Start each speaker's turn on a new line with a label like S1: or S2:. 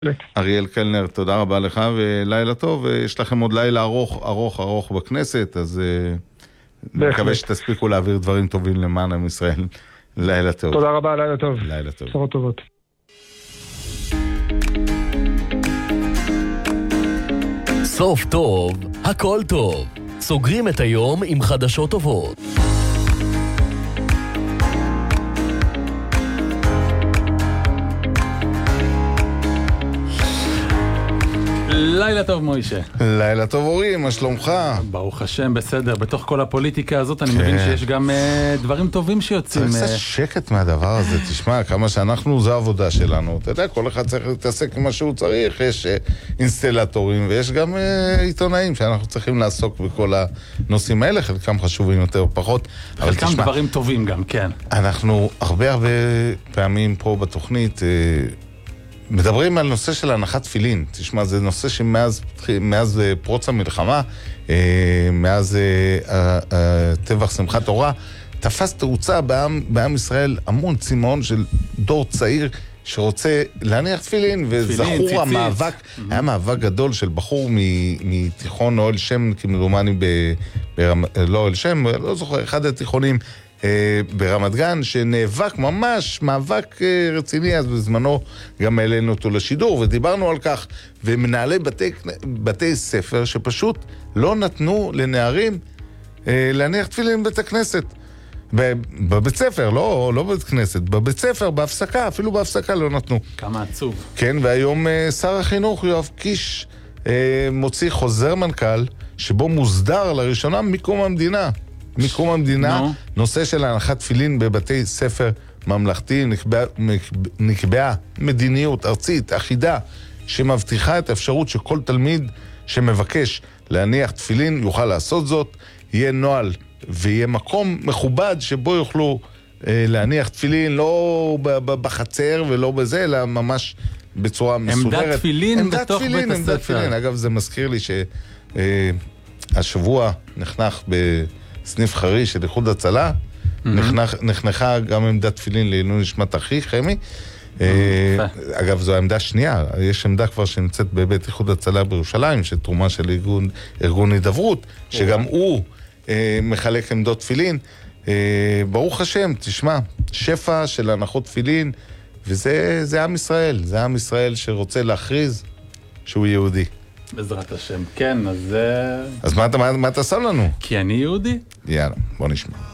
S1: אריאל קלנר, תודה רבה לך ולילה טוב. יש לכם עוד לילה ארוך בכנסת, אז מקווה שתספיקו להעביר דברים טובים למען עם ישראל. לילה טוב.
S2: תודה רבה, לילה טוב.
S1: לילה טוב.
S2: בשורות טובות.
S3: סוף טוב, הכל טוב. סוגרים את היום עם חדשות טובות.
S4: לילה טוב מוישה.
S1: לילה טוב אורי, מה שלומך?
S4: ברוך השם, בסדר. בתוך כל הפוליטיקה הזאת אני מבין שיש גם דברים טובים שיוצאים.
S1: צריך קצת שקט מהדבר הזה, תשמע, כמה שאנחנו, זו העבודה שלנו. אתה יודע, כל אחד צריך להתעסק עם מה שהוא צריך, יש אינסטלטורים ויש גם עיתונאים שאנחנו צריכים לעסוק בכל הנושאים האלה, חלקם חשובים יותר או פחות.
S4: חלקם דברים טובים גם, כן.
S1: אנחנו הרבה פעמים פה בתוכנית מדברים על נושא של הנחת תפילין. תשמע, זה נושא שמאז פרוץ המלחמה, מאז טבח שמחת תורה, תפס תאוצה בעם ישראל המון צימאון של דור צעיר שרוצה להניח תפילין, וזכור המאבק, היה מאבק גדול של בחור מתיכון אוהל שם, כמדומני לא אוהל שם, לא זוכר, אחד התיכונים ברמת גן, שנאבק ממש מאבק רציני, אז בזמנו גם העלינו אותו לשידור ודיברנו על כך, ומנהלי בתי ספר שפשוט לא נתנו לנערים להניח תפילין בבית הכנסת, בבית ספר, לא בבית כנסת, בבית ספר, בהפסקה, אפילו בהפסקה לא נתנו.
S4: כמה עצוב.
S1: כן, והיום שר החינוך יואב קיש מוציא חוזר מנכ"ל שבו מוסדר לראשונה מקום המדינה, נושא של הנחת תפילין בבתי ספר ממלכתיים. נקבעה מדיניות ארצית אחידה שמבטיחה את האפשרות שכל תלמיד שמבקש להניח תפילין יוכל לעשות זאת. יהיה נוהל ויהיה מקום מכובד שבו יוכלו להניח תפילין, לא בחצר ולא בזה, אלא ממש בצורה מסודרת.
S4: עמדת תפילין בתוך בית הספר.
S1: אגב, זה מזכיר לי שהשבוע נחנך בסניף חרי של איחוד הצלה, נחנכה גם עמדת תפילין לעילוי נשמת אחי חמי. אגב, זו העמדה שנייה. יש עמדה כבר שנמצאת בבית איחוד הצלה בירושלים, שתרומה של ארגון הידברות, שגם הוא מחלק עמדות תפילין. ברוך השם, תשמע, שפע של הנחות תפילין, וזה עם ישראל. זה עם ישראל שרוצה להכריז שהוא יהודי.
S4: בעזרת השם, כן, אז
S1: מה אתה שם לנו?
S4: כי אני יהודי.
S1: יאללה, בוא נשמע.